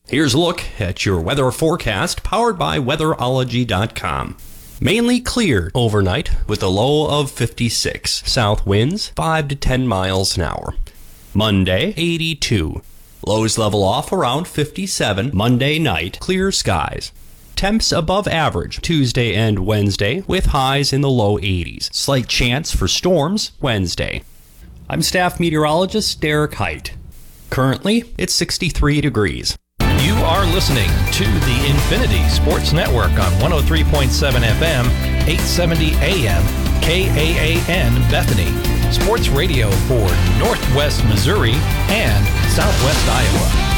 Here's a look at your weather forecast powered by weatherology.com. Mainly clear overnight with a low of 56. South winds 5 to 10 miles an hour. Monday, 82. Lows level off around 57. Monday night, clear skies. Temps above average Tuesday and Wednesday with highs in the low 80s. Slight chance for storms Wednesday. I'm staff meteorologist Derek Height. Currently, it's 63 degrees. You are listening to the Infinity Sports Network on 103.7 FM, 870 AM, KAAN Bethany. Sports radio for Northwest Missouri and Southwest Iowa.